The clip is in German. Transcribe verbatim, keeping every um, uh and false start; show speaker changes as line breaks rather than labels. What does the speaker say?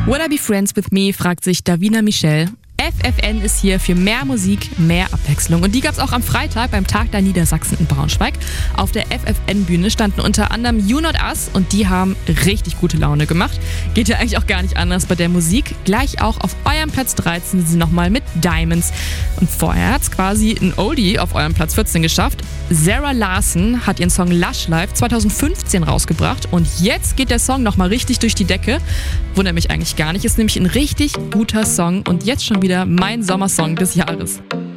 Will I be friends with me, fragt sich Davina Michel. F F N ist hier für mehr Musik, mehr Abwechslung. Und die gab es auch am Freitag beim Tag der Niedersachsen in Braunschweig. Auf der F F N-Bühne standen unter anderem You Not Us und die haben richtig gute Laune gemacht. Geht ja eigentlich auch gar nicht anders bei der Musik. Gleich auch auf eurem Platz dreizehn sind sie nochmal mit Diamonds. Und vorher hat es quasi ein Oldie auf eurem Platz vierzehn geschafft. Zara Larsson hat ihren Song Lush Life zwanzig fünfzehn rausgebracht und jetzt geht der Song nochmal richtig durch die Decke. Wundert mich eigentlich gar nicht, ist nämlich ein richtig guter Song und jetzt schon wieder mein Sommersong des Jahres.